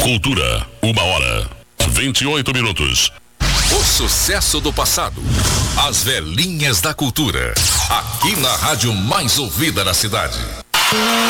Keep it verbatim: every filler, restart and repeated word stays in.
Cultura, uma hora, vinte e oito minutos. O sucesso do passado. As velhinhas da cultura. Aqui na rádio mais ouvida da cidade.